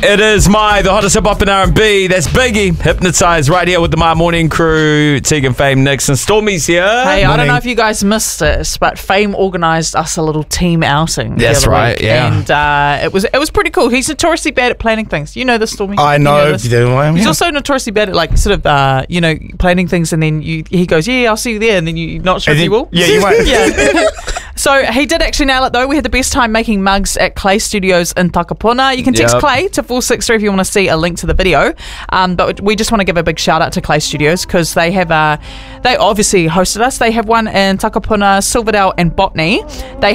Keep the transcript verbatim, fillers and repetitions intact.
It is my, the hottest hip hop and R and B. That's Biggie, Hypnotized, right here with the My Morning crew. Tegan, Fame, Nixon, Stormy's here. Hey, Morning. I don't know if you guys missed this, but Fame organised us a little team outing. That's the other right, week, yeah. And uh, it was it was pretty cool. He's notoriously bad at planning things. You know this, Stormy. I know. You know this. You do, I am, He's yeah. also notoriously bad at like sort of uh, you know planning things, and then you he goes, yeah, I'll see you there, and then you're not sure And if you then- will. Yeah, you won't. Yeah. So he did actually nail it though. We had the best time making mugs at Clay Studios in Takapuna. You can text Yep. Clay to four six three if you want to see a link to the video. Um, but we just want to give a big shout out to Clay Studios because they have uh, they obviously hosted us. They have one in Takapuna, Silverdale and Botany. They